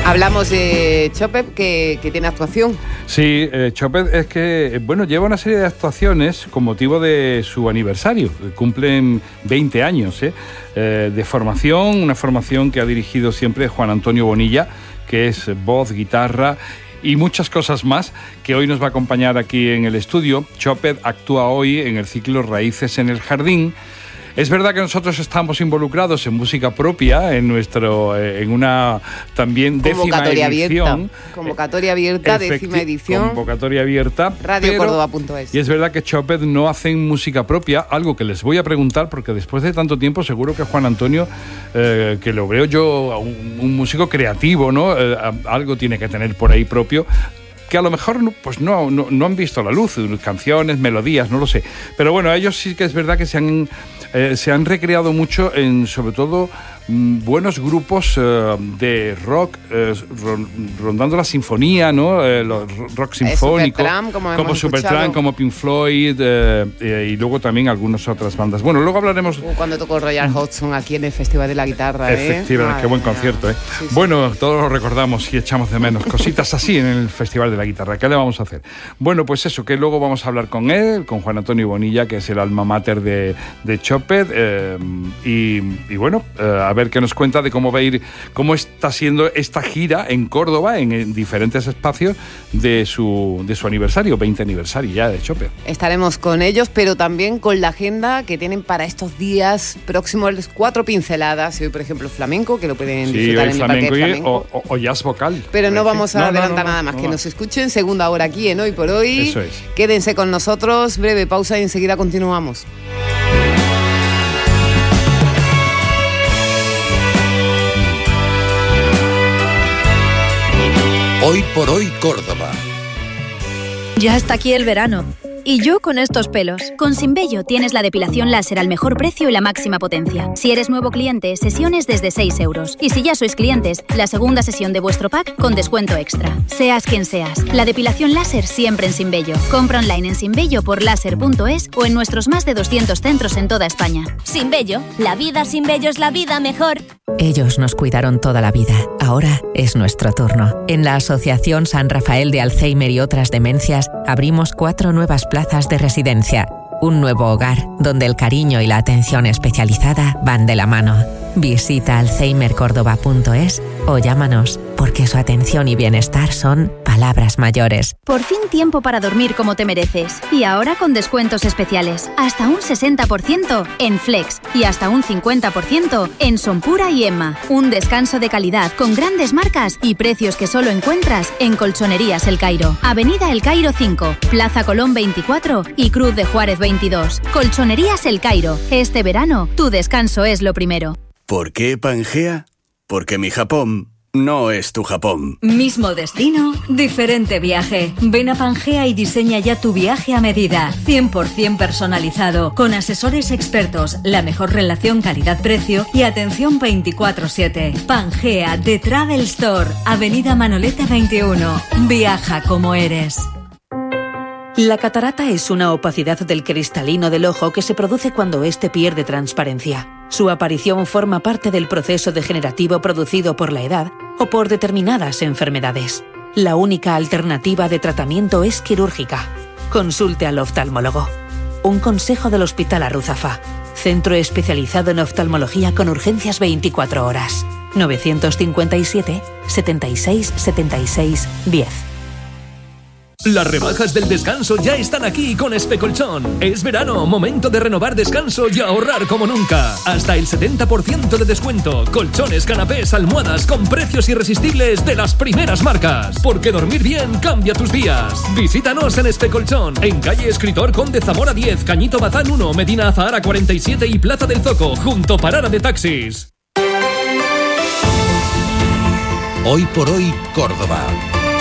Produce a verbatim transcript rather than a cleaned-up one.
Hablamos de Chopet, que, que tiene actuación. Sí, eh, Chopet es que, bueno, lleva una serie de actuaciones con motivo de su aniversario. Cumplen veinte años ¿eh? Eh, de formación, una formación que ha dirigido siempre Juan Antonio Bonilla, que es voz, guitarra y muchas cosas más, que hoy nos va a acompañar aquí en el estudio. Chopet actúa hoy en el ciclo Raíces en el Jardín. Es verdad que nosotros estamos involucrados en música propia, en nuestro, en una también décima edición. Abierta. Convocatoria abierta, Efecti- décima edición. Convocatoria abierta. radio córdoba punto es. Y es verdad que Chopet no hacen música propia, algo que les voy a preguntar, porque después de tanto tiempo seguro que Juan Antonio, eh, que lo veo yo, un, un músico creativo, ¿no? Eh, algo tiene que tener por ahí propio, que a lo mejor pues no, no, no han visto la luz, canciones, melodías, no lo sé. Pero bueno, ellos sí que es verdad que se han, eh, se han recreado mucho en, sobre todo, mm, buenos grupos eh, de rock, eh, rondando la sinfonía, ¿no? Eh, los rock sinfónico, Supertramp, como, como Supertramp, como Pink Floyd, eh, eh, y luego también algunas otras bandas. Bueno, luego hablaremos... Uh, cuando tocó Royal Hodgson aquí en el Festival de la Guitarra, ¿eh? Efectivamente, qué buen concierto, ¿eh? Sí, sí. Bueno, todos lo recordamos y echamos de menos cositas así en el Festival de la Guitarra. ¿Qué le vamos a hacer? Bueno, pues eso, que luego vamos a hablar con él, con Juan Antonio Bonilla, que es el alma mater de, de Chopet, eh, y, y bueno, eh, a ver qué nos cuenta de cómo va a ir, cómo está siendo esta gira en Córdoba, en, en diferentes espacios de su, de su aniversario, veinte aniversario ya de Chopet. Estaremos con ellos, pero también con la agenda que tienen para estos días próximos, cuatro pinceladas. Hoy, por ejemplo, flamenco, que lo pueden sí, disfrutar en el Parque de Flamenco. O, o, o jazz vocal. Pero no vamos a no, adelantar no, no, nada más, no, que no. nos escuchen, segunda hora aquí en Hoy por Hoy. Eso es. Quédense con nosotros, breve pausa y enseguida continuamos. Hoy por Hoy Córdoba. Ya está aquí el verano. Y yo con estos pelos. Con Sinbello tienes la depilación láser al mejor precio y la máxima potencia. Si eres nuevo cliente, sesiones desde seis euros. Y si ya sois clientes, la segunda sesión de vuestro pack con descuento extra. Seas quien seas, la depilación láser siempre en Sinbello. Compra online en sinbello por láser punto es o en nuestros más de doscientos centros en toda España. Sinbello, la vida sin vello es la vida mejor. Ellos nos cuidaron toda la vida. Ahora es nuestro turno. En la Asociación San Rafael de Alzheimer y otras demencias abrimos cuatro nuevas plazas de residencia. Un nuevo hogar donde el cariño y la atención especializada van de la mano. Visita alzheimer córdoba punto es o llámanos, porque su atención y bienestar son palabras mayores. Por fin tiempo para dormir como te mereces. Y ahora con descuentos especiales. Hasta un sesenta por ciento en Flex y hasta un cincuenta por ciento en Sonpura y Emma. Un descanso de calidad con grandes marcas y precios que solo encuentras en Colchonerías El Cairo. Avenida El Cairo cinco, Plaza Colón veinticuatro y Cruz de Juárez veintidós. Colchonerías El Cairo. Este verano, tu descanso es lo primero. ¿Por qué Pangea? Porque mi Japón no es tu Japón. Mismo destino, diferente viaje. Ven a Pangea y diseña ya tu viaje a medida. cien por ciento personalizado, con asesores expertos, la mejor relación calidad-precio y atención veinticuatro siete. Pangea The Travel Store, Avenida Manolete veintiuno. Viaja como eres. La catarata es una opacidad del cristalino del ojo que se produce cuando éste pierde transparencia. Su aparición forma parte del proceso degenerativo producido por la edad o por determinadas enfermedades. La única alternativa de tratamiento es quirúrgica. Consulte al oftalmólogo. Un consejo del Hospital Arruzafa. Centro especializado en oftalmología con urgencias veinticuatro horas. novecientos cincuenta y siete, setenta y seis, setenta y seis, diez. Las rebajas del descanso ya están aquí con Especolchón. Es verano, momento de renovar descanso y ahorrar como nunca. Hasta el setenta por ciento de descuento. Colchones, canapés, almohadas con precios irresistibles de las primeras marcas. Porque dormir bien cambia tus días. Visítanos en Especolchón, en calle Escritor Conde Zamora diez, Cañito Bazán uno, Medina Azahara cuarenta y siete y Plaza del Zoco, junto Parada de Taxis. Hoy por Hoy Córdoba.